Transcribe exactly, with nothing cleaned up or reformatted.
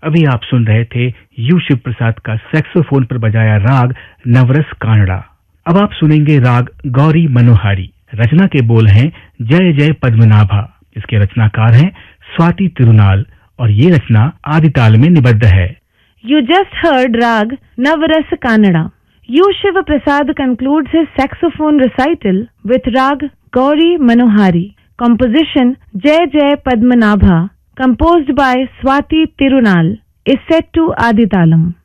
अभी आप सुन रहे थे यू शिव प्रसाद का सैक्सोफोन पर बजाया राग नवरस कानड़ा। अब आप सुनेंगे राग गौरी मनोहारी। रचना के बोल हैं जय जय पद्मनाभा। इसके रचनाकार हैं स्वाति तिरुनाल और ये रचना आदिताल में निबद्ध है। You just heard Rag Navarasa Kannada. U. Shiva Prasad concludes his saxophone recital with Rag Gauri Manohari. Composition Jai Jai Padmanabha, composed by Swati Tirunal, is set to Aditalam.